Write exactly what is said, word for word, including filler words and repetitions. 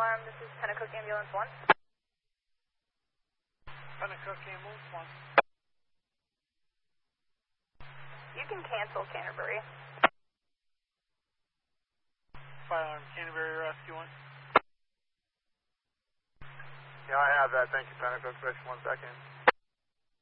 alarm, this is Pennacook Ambulance one. Pennacook Ambulance one. You can cancel Canterbury. Fire alarm, Canterbury Rescue one. Yeah, I have that. Thank you, Pennacook. Section one second.